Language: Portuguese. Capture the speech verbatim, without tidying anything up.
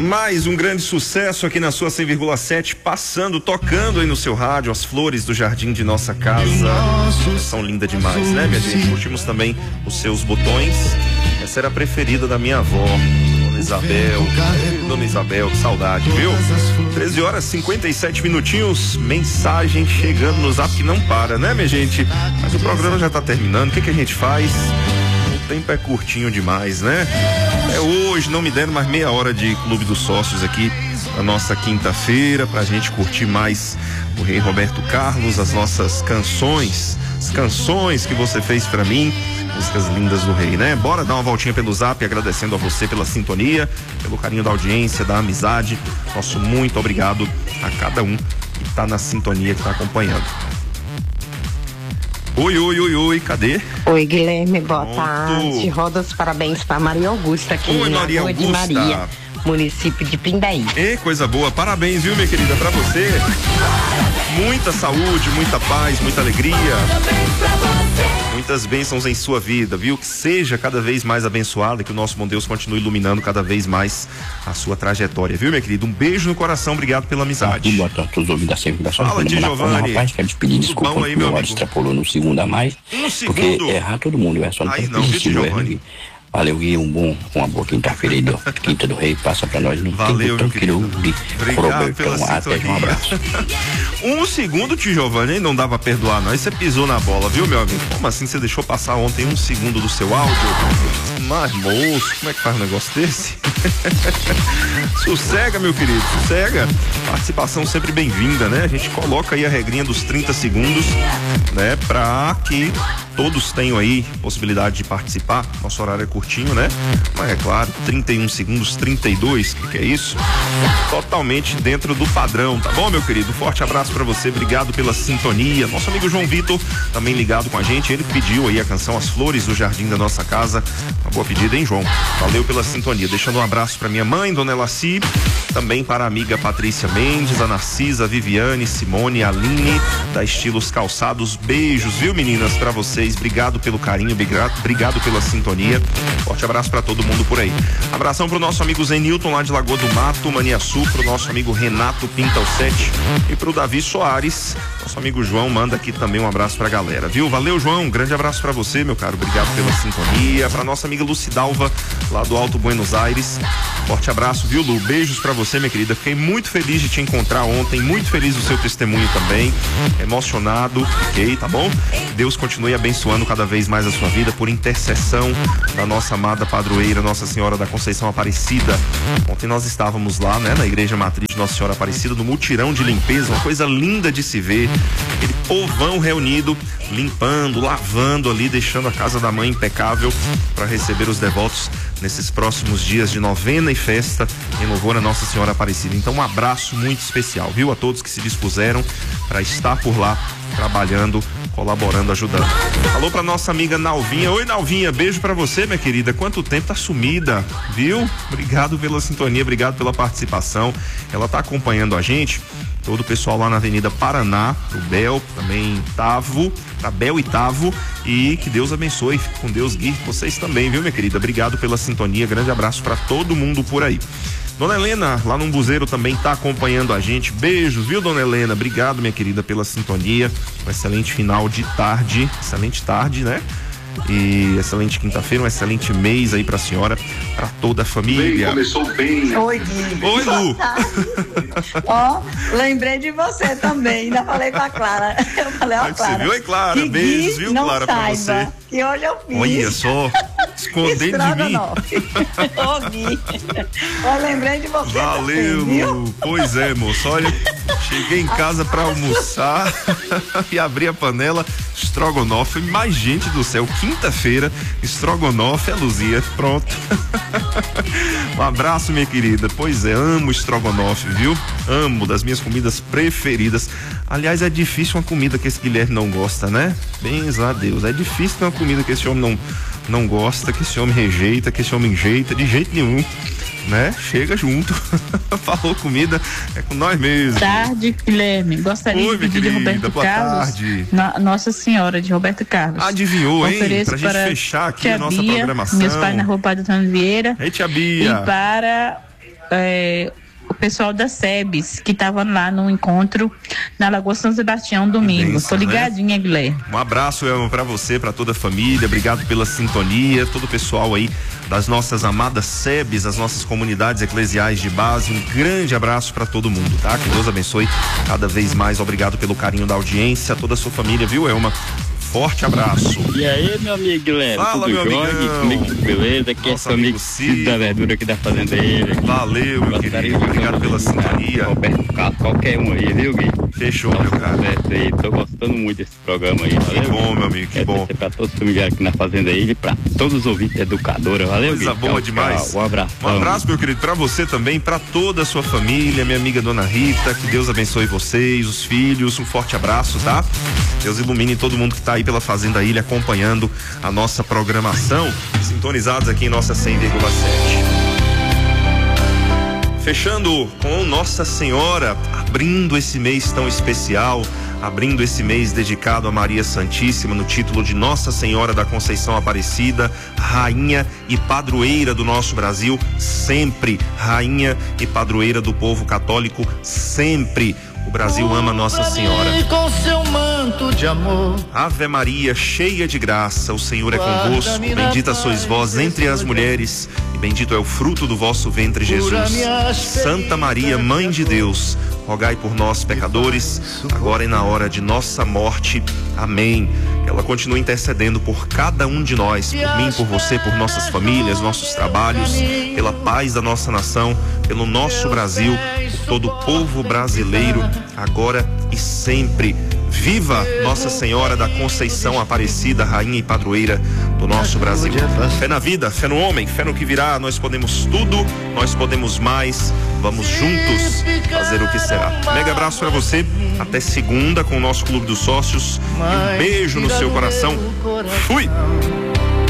Mais um grande sucesso aqui na sua cem vírgula sete, passando, tocando aí no seu rádio, as flores do jardim de nossa casa. São lindas demais, né, minha gente? Curtimos também os seus botões. Essa era a preferida da minha avó, Dona Isabel. Dona Isabel, que saudade, viu? treze horas e cinquenta e sete minutinhos, mensagem chegando no zap que não para, né, minha gente? Mas o programa já tá terminando, o que que a gente faz? O tempo é curtinho demais, né? É hoje, não me deram mais meia hora de Clube dos Sócios aqui na nossa quinta-feira, pra gente curtir mais o Rei Roberto Carlos, as nossas canções, as canções que você fez pra mim, músicas lindas do Rei, né? Bora dar uma voltinha pelo zap, agradecendo a você pela sintonia, pelo carinho da audiência, da amizade. Nosso muito obrigado a cada um que tá na sintonia, que tá acompanhando. Oi, oi, oi, oi, cadê? Oi, Guilherme, boa Pronto. tarde. Roda os parabéns para Maria Augusta aqui Oi, na Maria Rua de Augusta. Maria, município de Pindaí. E coisa boa, parabéns, viu, minha querida, pra você. Muita saúde, muita paz, muita alegria. Muitas bênçãos em sua vida, viu? Que seja cada vez mais abençoada, que o nosso bom Deus continue iluminando cada vez mais a sua trajetória, viu, minha querida? Um beijo no coração, obrigado pela amizade. Boa tarde a todos os ouvintes da cem vírgula sete. Fala, tio Giovanni. Rapaz, quero te pedir Tudo desculpa bom aí, porque meu o hora amigo? extrapolou no segundo a mais. Um Porque segundo? errar todo mundo, é só não Aí ter não, viu, tio erro, Giovanni? Gui. Valeu, Gui, um bom, uma boa quinta-feira aí do Quinta do Rei, passa pra nós no Valeu, tempo meu querido. tranquilo de Obrigado pela Robertão. Até, sintonia. um abraço. Um segundo, tio Giovanni, não dá pra perdoar, não. Aí você pisou na bola, viu, meu amigo? Como assim você deixou passar ontem um segundo do seu áudio? Mas, moço, como é que faz um negócio desse? Sossega, meu querido, sossega. Participação sempre bem-vinda, né? A gente coloca aí a regrinha dos trinta segundos, né? Pra que todos tenham aí possibilidade de participar. Nosso horário é curtinho, né? Mas é claro, trinta e um segundos, trinta e dois, que que é isso? Totalmente dentro do padrão, tá bom, meu querido? Forte abraço pra você, obrigado pela sintonia. Nosso amigo João Vitor também ligado com a gente, ele pediu aí a canção As Flores do Jardim da Nossa Casa. Uma boa pedida, hein, João? Valeu pela sintonia. Deixando um abraço pra minha mãe, Dona Elaci, também para a amiga Patrícia Mendes, a Narcisa, a Viviane, Simone, a Aline, da Estilos Calçados. Beijos, viu, meninas, pra vocês. Obrigado pelo carinho, obrigado, obrigado pela sintonia. Forte abraço pra todo mundo por aí. Abração pro nosso amigo Zenilton lá de Lagoa do Mato, Maniaçu, pro nosso amigo Renato Pintal sete e pro Davi Soares. Nosso amigo João manda aqui também um abraço pra galera, viu? Valeu, João, um grande abraço pra você, meu caro, obrigado pela sintonia. Pra nossa amiga Lucidalva, lá do Alto Buenos Aires, forte abraço, viu, Lu? Beijos pra você, minha querida, fiquei muito feliz de te encontrar ontem, muito feliz do seu testemunho também, emocionado, fiquei, tá bom? Deus continue abençoando cada vez mais a sua vida por intercessão da nossa amada padroeira, Nossa Senhora da Conceição Aparecida. Ontem nós estávamos lá, né, na Igreja Matriz de Nossa Senhora Aparecida, no mutirão de limpeza, uma coisa linda de se ver, aquele povão reunido, limpando, lavando ali, deixando a casa da mãe impecável para receber os devotos nesses próximos dias de novena e festa em louvor a Nossa Senhora Aparecida. Então um abraço muito especial, viu, a todos que se dispuseram para estar por lá, trabalhando, colaborando, ajudando. Alô pra nossa amiga Nalvinha. Oi, Nalvinha, beijo pra você, minha querida. Quanto tempo, tá sumida, viu? Obrigado pela sintonia, obrigado pela participação. Ela tá acompanhando a gente, todo o pessoal lá na Avenida Paraná, o Bel, também Tavo, tá Bel e Tavo, e que Deus abençoe, fique com Deus, Gui, vocês também, viu, minha querida? Obrigado pela sintonia, grande abraço pra todo mundo por aí. Dona Helena, lá no Buzeiro, também tá acompanhando a gente. Beijos, viu, Dona Helena? Obrigado, minha querida, pela sintonia. Um excelente final de tarde, excelente tarde, né? E excelente quinta-feira, um excelente mês aí pra senhora, pra toda a família. Bem, começou bem. Oi, Gui. Oi, Lu. Ó, lembrei de você também, ainda falei pra Clara. Eu falei, ó, Aí Clara. você viu, hein, Clara? Que Beijos, Gui viu, não Clara, pra saiba você. que hoje eu fiz. Olha só, escondendo de mim. Ô, Gui. Eu lembrei de você Valeu, também, viu? Lu. Pois é, moço. Olha, cheguei em casa pra almoçar e abri a panela, estrogonofe. Mas, gente do céu, quinta-feira, estrogonofe, é Luzia. Pronto. Um abraço, minha querida. Pois é, amo estrogonofe, viu? Amo, das minhas comidas preferidas. Aliás, é difícil uma comida que esse Guilherme não gosta, né? Bens a Deus. É difícil ter uma comida que esse homem não, não gosta, que esse homem rejeita, que esse homem enjeita, de jeito nenhum, né? Chega junto. Falou comida, é com nós mesmos. Tarde, Guilherme. Gostaria Oi, de pedir de Roberto boa Carlos. Tarde. Na, Nossa Senhora de Roberto Carlos. Adivinhou, hein? Ofereço Pra gente para fechar aqui tia a nossa Bia, programação. Meus pais na rua Padre Antônio Vieira. Ei, tia Bia. E para é, o pessoal da SEBS, que estava lá no encontro na Lagoa São Sebastião domingo. Benção, Tô ligadinha, né? Guilherme. Um abraço, Elma, pra você, pra toda a família. Obrigado pela sintonia, todo o pessoal aí das nossas amadas SEBs, as nossas comunidades eclesiais de base. Um grande abraço pra todo mundo, tá? Que Deus abençoe cada vez mais. Obrigado pelo carinho da audiência, toda a sua família, viu, Elma? Forte abraço. E aí, meu amigo Guilherme? Fala, tudo meu jóia? amigão. Comigo tudo beleza? Aqui é seu amigo Cid da Verdura aqui da Fazenda ele. Valeu, meu querido. Obrigado pela sintonia. Roberto Carlos, qualquer um aí, viu, Gui? Fechou, meu cara. Aí. Tô gostando muito desse programa aí, valeu? Que bom, meu amigo, que é bom. Pra todos os familiares aqui na Fazenda ele, pra todos os ouvintes educadores, valeu, Gui? Coisa boa tchau, demais. Tchau. Um abraço. Um abraço, meu querido, pra você também, pra toda a sua família, minha amiga Dona Rita, que Deus abençoe vocês, os filhos, um forte abraço, tá? Deus ilumine todo mundo que tá aí pela Fazenda Ilha acompanhando a nossa programação, sintonizados aqui em nossa cem vírgula sete. Fechando com Nossa Senhora, abrindo esse mês tão especial, abrindo esse mês dedicado a Maria Santíssima no título de Nossa Senhora da Conceição Aparecida, rainha e padroeira do nosso Brasil, sempre rainha e padroeira do povo católico, sempre. O Brasil ama Nossa Senhora. Com seu manto de amor. Ave Maria, cheia de graça, o Senhor é convosco. Bendita sois vós entre as mulheres, e bendito é o fruto do vosso ventre, Jesus. Santa Maria, Mãe de Deus, rogai por nós, pecadores, agora e na hora de nossa morte. Amém. Que ela continue intercedendo por cada um de nós, por mim, por você, por nossas famílias, nossos trabalhos, pela paz da nossa nação, pelo nosso Brasil, por todo o povo brasileiro, agora e sempre. Viva Nossa Senhora da Conceição Aparecida, rainha e padroeira do nosso Brasil. Fé na vida, fé no homem, fé no que virá. Nós podemos tudo, nós podemos mais. Vamos juntos fazer o que será. Mega abraço pra você. Até segunda com o nosso Clube dos Sócios. E um beijo no seu coração. Fui!